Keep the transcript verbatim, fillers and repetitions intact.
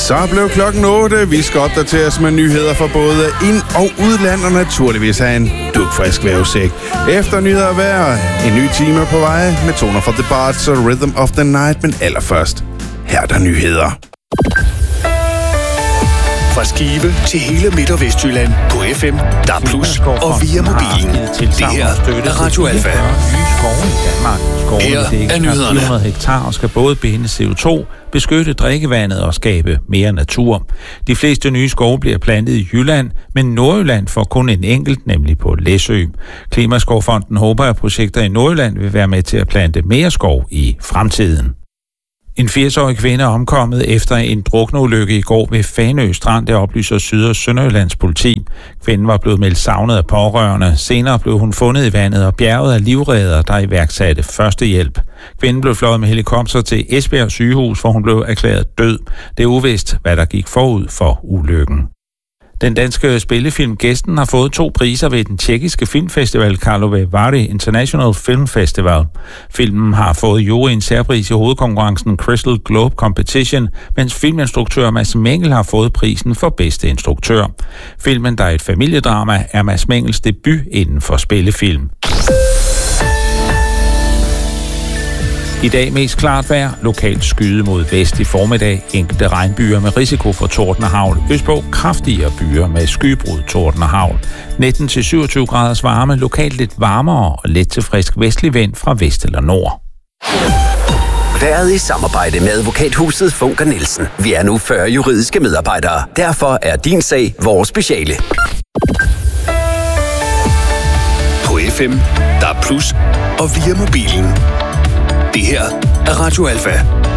Så blev klokken otte. Vi skal opdateres med nyheder fra både ind- og udland, og naturligvis have en dugfrisk vævesæk. Efter nyheder hver, en ny time på vej med toner fra The Bards og Rhythm of the Night, men allerførst, her er der nyheder. Fra Skive til hele Midt- og Vestjylland på F M, D A B plus og via mobilen. Det her er Radio Alfa. Her er nyhederne. fire hundrede hektar skal både binde C O to, beskytte drikkevandet og skabe mere natur. De fleste nye skove bliver plantet i Jylland, men Nordjylland får kun en enkelt, nemlig på Læsø. Klimaskovfonden håber, at projekter i Nordjylland vil være med til at plante mere skov i fremtiden. En firs-årig kvinde er omkommet efter en drukneulykke i går ved Fanø Strand, der oplyser Syd- og Sønderjyllands politi. Kvinden var blevet meldt savnet af pårørende. Senere blev hun fundet i vandet og bjerget af livredder, der iværksatte førstehjælp. Kvinden blev fløjet med helikopter til Esbjerg sygehus, hvor hun blev erklæret død. Det er uvist, hvad der gik forud for ulykken. Den danske spillefilm Gæsten har fået to priser ved den tjekkiske filmfestival Karlovy Vary International Film Festival. Filmen har fået juryens særpris i hovedkonkurrencen Crystal Globe Competition, mens filminstruktør Mads Mengel har fået prisen for bedste instruktør. Filmen, der er et familiedrama, er Mads Mengels debut inden for spillefilm. I dag mest klart vejr, lokalt skyde mod vest i formiddag, enkelte regnbyer med risiko for torden og hagl. Østpå kraftigere byer med skybrud, torden og hagl. nitten til syvogtyve graders varme, lokalt lidt varmere og let til frisk vestlig vind fra vest eller nord. Været i samarbejde med advokathuset Funker Nielsen. Vi er nu fyrre juridiske medarbejdere. Derfor er din sag vores speciale. På F M, D A B plus og via mobilen. Det her er Radio Alfa.